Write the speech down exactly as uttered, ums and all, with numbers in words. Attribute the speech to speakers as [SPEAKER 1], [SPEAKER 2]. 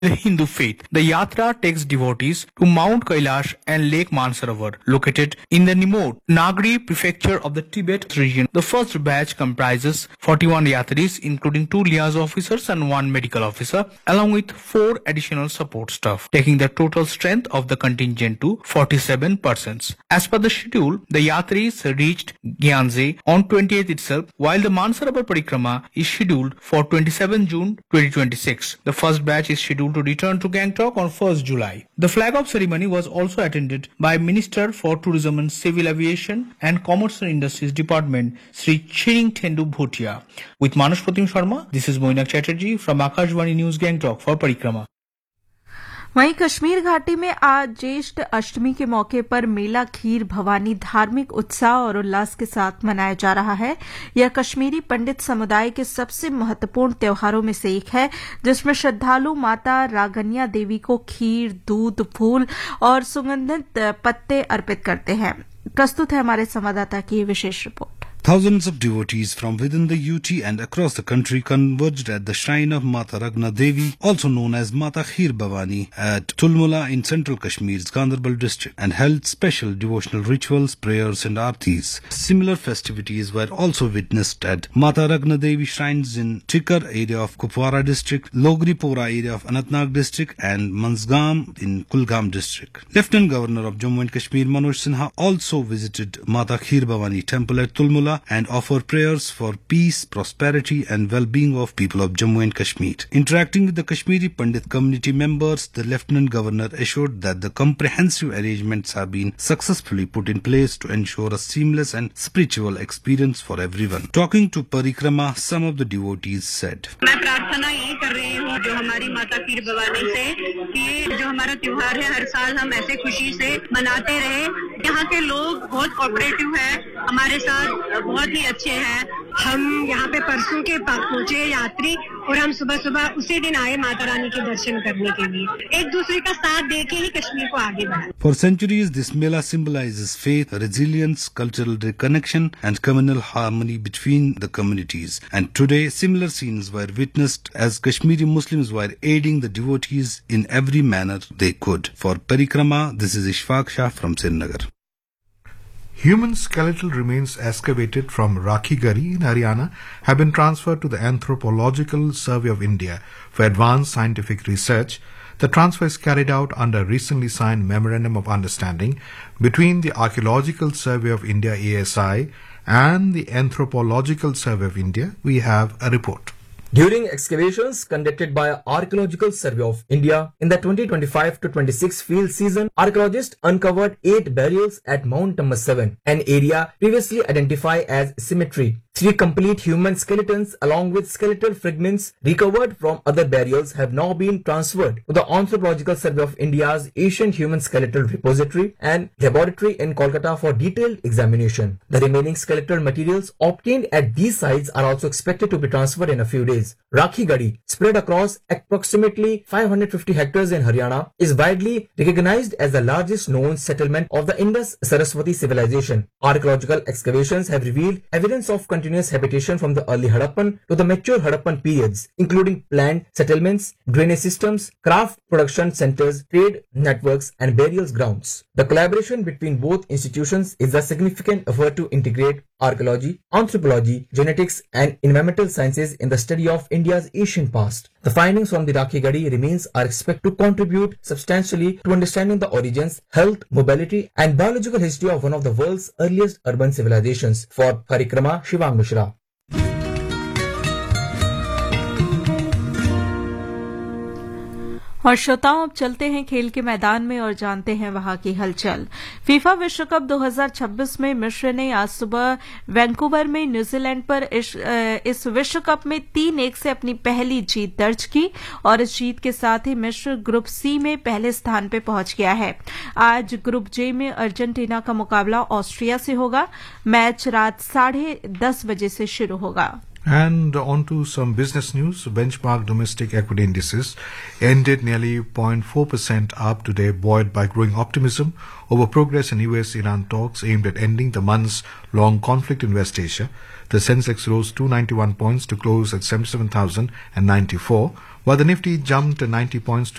[SPEAKER 1] The Hindu faith. The Yatra takes devotees to Mount Kailash and Lake Mansarovar, located in the Nimot, Nagari prefecture of the Tibet region. The first batch comprises forty-one Yatris, including two liaison officers and one medical officer, along with four additional support staff, taking the total strength of the contingent to forty-seven persons. As per the schedule, the Yatris reached Gyanze on twentieth itself, while the Mansarovar Parikrama is scheduled for twenty-seventh June twenty twenty-six. The first batch is scheduled to return to Gangtok on first July. The flag-off ceremony was also attended by Minister for Tourism and Civil Aviation and Commerce and Industries Department, Sri Chiring Tendu Bhutia. With Manush Pratim Sharma, this is Moinak Chatterjee from Akashvani News Gangtok for Parikrama.
[SPEAKER 2] वहीं कश्मीर घाटी में आज ज्येष्ठ अष्टमी के मौके पर मेला खीर भवानी धार्मिक उत्साह और उल्लास के साथ मनाया जा रहा है। यह कश्मीरी पंडित समुदाय के सबसे महत्वपूर्ण त्योहारों में से एक है, जिसमें श्रद्धालु माता रागन्या देवी को खीर, दूध, फूल और सुगंधित पत्ते अर्पित करते हैं। प्रस्तुत है हमारे संवाददाता की विशेष report.
[SPEAKER 3] Thousands of devotees from within the U T and across the country converged at the shrine of Mata Ragna Devi, also known as Mata Khir Bhavani, at Tulmula in central Kashmir's Ganderbal district, and held special devotional rituals, prayers and aartis. Similar festivities were also witnessed at Mata Ragna Devi shrines in Tikar area of Kupwara district, Logripora area of Anantnag district, and Mansgam in Kulgam district. Lieutenant Governor of Jammu and Kashmir Manoj Sinha also visited Mata Khir Bhavani temple at Tulmula and offer prayers for peace, prosperity and well-being of people of Jammu and Kashmir. Interacting with the Kashmiri Pandit community members, the Lieutenant Governor assured that the comprehensive arrangements have been successfully put in place to ensure a seamless and spiritual experience for everyone. Talking to Parikrama, some of the devotees said,
[SPEAKER 4] मैं प्रार्थना यही कर रही हूँ जो हमारी माता खीर भवानी से कि जो हमारा त्योहार है हर साल हम ऐसे खुशी से मनाते रहे। यहाँ के लोग बहुत कोऑपरेटिव हैं, हमारे साथ बहुत ही अच्छे हैं। हम यहाँ पे परसों के पहुंचे यात्री और हम सुबह सुबह उसी दिन आए माता रानी के दर्शन करने के लिए। एक दूसरे का साथ देके ही कश्मीर को आगे बढ़ाए।
[SPEAKER 3] For centuries, this Mela symbolizes faith, resilience, cultural reconnection and communal harmony between the communities. And today, similar scenes were witnessed as Kashmiri Muslims were aiding the devotees in every manner they could. For Parikrama, this is Ishfaq Shah from Srinagar.
[SPEAKER 5] Human skeletal remains excavated from Rakhigari in Haryana have been transferred to the Anthropological Survey of India for advanced scientific research. The transfer is carried out under a recently signed Memorandum of Understanding between the Archaeological Survey of India A S I and the Anthropological Survey of India. We have a report.
[SPEAKER 6] During excavations conducted by Archaeological Survey of India in the twenty twenty-five to twenty-six field season, archaeologists uncovered eight burials at Mount number seven, an area previously identified as cemetery. Three complete human skeletons along with skeletal fragments recovered from other burials have now been transferred to the Anthropological Survey of India's Ancient Human Skeletal Repository and Laboratory in Kolkata for detailed examination. The remaining skeletal materials obtained at these sites are also expected to be transferred in a few days. Rakhigadi, spread across approximately five hundred fifty hectares in Haryana, is widely recognized as the largest known settlement of the Indus-Saraswati civilization. Archaeological excavations have revealed evidence of continuous habitation from the early Harappan to the mature Harappan periods, including planned settlements, drainage systems, craft production centers, trade networks, and burial grounds. The collaboration between both institutions is a significant effort to integrate archaeology, anthropology, genetics, and environmental sciences in the study of India's ancient past. The findings from the Rakhigadi remains are expected to contribute substantially to understanding the origins, health, mobility, and biological history of one of the world's earliest urban civilizations. For Parikrama, Shivang Mishra.
[SPEAKER 2] और श्रोताओं, अब चलते हैं खेल के मैदान में और जानते हैं वहां की हलचल। फीफा विश्व कप दो हज़ार छब्बीस में मिस्र ने आज सुबह वैंकूवर में न्यूजीलैंड पर इस, इस विश्व कप में तीन एक से अपनी पहली जीत दर्ज की और इस जीत के साथ ही मिस्र ग्रुप सी में पहले स्थान पर पहुंच गया है। आज ग्रुप जे में अर्जेंटीना का मुकाबला ऑस्ट्रिया से होगा। मैच रात साढ़े दस बजे से शुरू होगा।
[SPEAKER 5] And on to some business news. Benchmark domestic equity indices ended nearly zero point four percent up today, buoyed by growing optimism over progress in U S Iran talks aimed at ending the months-long conflict in West Asia. The Sensex rose two hundred ninety-one points to close at seventy-seven thousand ninety-four, while the Nifty jumped ninety points to